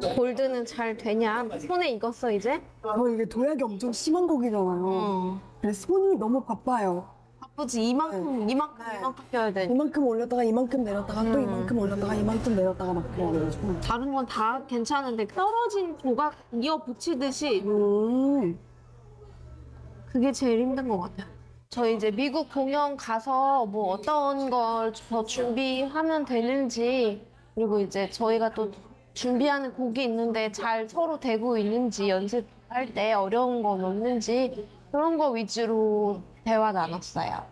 골드는 잘 되냐? 손에 익었어 이제? 이게 도약이 엄청 심한 곡이잖아요. 그래서 손이 너무 바빠요. 바쁘지. 이만큼 펴야 돼. 이만큼 올렸다가 이만큼 내렸다가 또 이만큼 올렸다가 이만큼 내렸다가 막 그래가지고. 다른 건 다 괜찮은데 떨어진 조각 이어 붙이듯이 그게 제일 힘든 것 같아요. 저 이제 미국 공연 가서 뭐 어떤 걸 더 준비하면 되는지, 그리고 이제 저희가 또 준비하는 곡이 있는데 잘 서로 되고 있는지, 연습할 때 어려운 건 없는지 그런 거 위주로 대화 나눴어요.